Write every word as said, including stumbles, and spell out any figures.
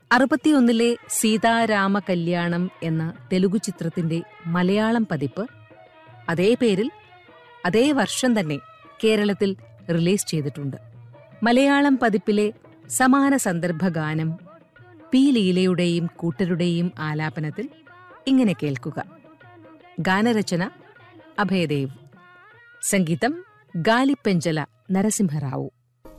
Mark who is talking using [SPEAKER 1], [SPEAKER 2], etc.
[SPEAKER 1] അറുപത്തിയൊന്നിലെ സീതാരാമ കല്യാണം എന്ന തെലുഗു ചിത്രത്തിന്റെ മലയാളം പതിപ്പ് അതേ പേരിൽ അതേ വർഷം തന്നെ കേരളത്തിൽ റിലീസ് ചെയ്തിട്ടുണ്ട്. മലയാളം പതിപ്പിലെ സമാന സന്ദർഭ ഗാനം പി ലീലയുടെയും കൂട്ടരുടെയും ആലാപനത്തിൽ ഇങ്ങനെ കേൾക്കുക. ഗാനരചന അഭയദേവ്, സംഗീതം ഗാലിപ്പെഞ്ചല നരസിംഹറാവു.